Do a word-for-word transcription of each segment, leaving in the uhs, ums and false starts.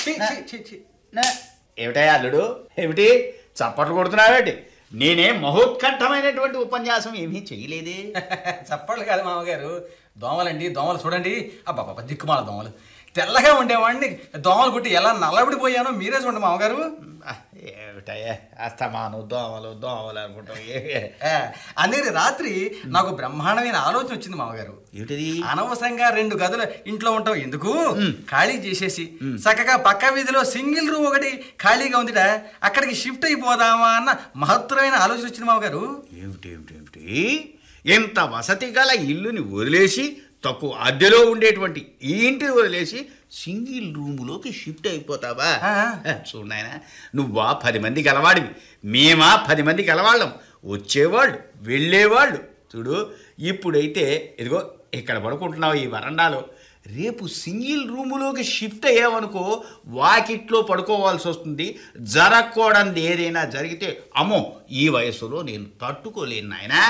ఏమిటయ్యా అల్లుడు, ఏమిటి చప్పట్లు కొడుతున్నావేటి? నేనే మహోత్కంఠమైనటువంటి ఉపన్యాసం ఏమీ చేయలేదే. చప్పట్లు కాదు మామగారు, దోమలండి. దోమలు చూడండి, అబ్బాబ్బా దిక్కుమాల దోమలు. తెల్లగా ఉండేవాడిని దోమలు కుట్టి ఎలా నల్లబడిపోయానో మీరే చూడండి మామగారు. ఏమిటయ్యా అస్తమాను దోమలు దోమలు అనుకుంటాం. అందుకని రాత్రి నాకు బ్రహ్మాండమైన ఆలోచన వచ్చింది మామగారు. ఏమిటిది? అనవసరంగా రెండు గదులు ఇంట్లో ఉంటాం ఎందుకు, ఖాళీ చేసేసి చక్కగా పక్క వీధిలో సింగిల్ రూమ్ ఒకటి ఖాళీగా ఉందిట, అక్కడికి షిఫ్ట్ అయిపోదామా అన్న మహత్తరమైన ఆలోచన వచ్చింది మామగారు. ఏమిటి ఏమిటి ఏమిటి ఇంత వసతి గల ఇల్లుని వదిలేసి, తక్కువ అద్దెలో ఉండేటువంటి ఈ ఇంటిని వదిలేసి సింగిల్ రూములోకి షిఫ్ట్ అయిపోతావా? చూడాయన, నువ్వా పది మంది గలవాడివి, మేమా పది మంది గలవాళ్ళం. వచ్చేవాళ్ళు వెళ్ళేవాళ్ళు. చూడు, ఇప్పుడైతే ఇదిగో ఇక్కడ పడుకుంటున్నావు ఈ వరండాలో. రేపు సింగిల్ రూములోకి షిఫ్ట్ అయ్యావనుకో, వాకిట్లో పడుకోవాల్సి వస్తుంది. జరగకూడదు ఏదైనా జరిగితే అమ్మో ఈ వయసులో నేను తట్టుకోలేను నాయనా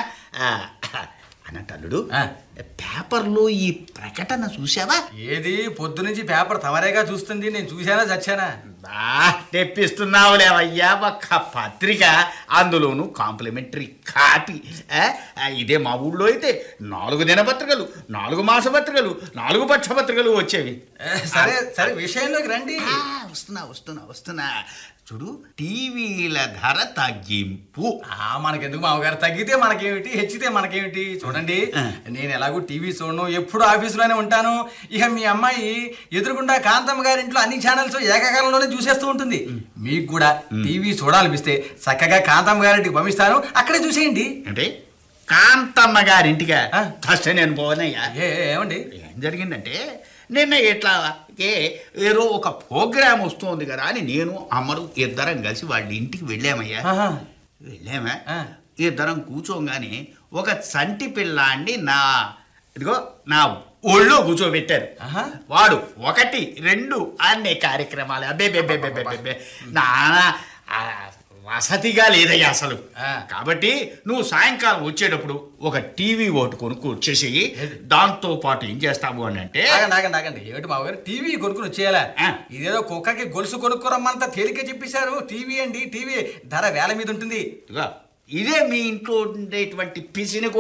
అన్నట్టు. పేపర్లో ఈ ప్రకటన చూసావా? ఏది? పొద్దు నుంచి పేపర్ తమరేగా చూస్తుంది, నేను చూసానా చచ్చానా? బా తెప్పిస్తున్నావులేవయ్యా ఒక్క పత్రిక, అందులోను కాంప్లిమెంటరీ కాపీ. ఇదే మా ఊళ్ళో అయితే నాలుగు దినపత్రికలు, నాలుగు మాసపత్రికలు, నాలుగు పక్షపత్రికలు వచ్చేవి. సరే సరే విషయంలోకి రండి. వస్తున్నా వస్తున్నా వస్తున్నా చూడు, టీవీల ధర తగ్గింపు. మనకెందుకు మామగారు, తగ్గితే మనకేమిటి, హెచ్చితే మనకేమిటి? చూడండి, నేను ఎలాగో టీవీ చూడను, ఎప్పుడు ఆఫీసులోనే ఉంటాను. ఇక మీ అమ్మాయి ఎదురుకుండా కాంతమ్మ గారి ఇంట్లో అన్ని ఛానల్స్ ఏకకాలంలోనే చూసేస్తూ ఉంటుంది. మీకు కూడా టీవీ చూడాలనిపిస్తే చక్కగా కాంతమ్మ గారింటికి పంపిస్తాను, అక్కడే చూసేయండి. అంటే కాంతమ్మ గారింటిగా? ఫస్ట్ నేను పోనయ్యా. ఏమండి, ఏం జరిగిందంటే, నిన్న ఎట్లా ఏదో ఒక ప్రోగ్రామ్ వస్తుంది కదా అని నేను అమ్మరు ఇద్దరం కలిసి వాళ్ళ ఇంటికి వెళ్ళామయ్యా. వెళ్ళామా, ఇద్దరం కూర్చోగానే ఒక చంటి పిల్లాన్ని నా ఇదిగో నా ఒళ్ళో కూర్చోబెట్టారు. వాడు ఒకటి రెండు అనే కార్యక్రమాలు అబ్బే బెబ్బే బెబ్బే బెబ్బే నానా వసతిగా లేదయ్యా అసలు. కాబట్టి నువ్వు సాయంకాలం వచ్చేటప్పుడు ఒక టీవీ ఒకటి కొనుక్కు వచ్చేసి, దాంతో పాటు ఏం చేస్తావు అని అంటే, నాగండి నాగండి ఏమిటి మామగారు టీవీ కొనుక్కుని వచ్చేయాలా? ఇదేదో కుక్కకి గొలుసు కొనుక్కోరమ్మంతా తేలిక చెప్పేశారు. టీవీ అండి, టీవీ ధర వేల మీద ఉంటుంది. ఇదే మీ ఇంట్లో ఉండేటువంటి పిసిని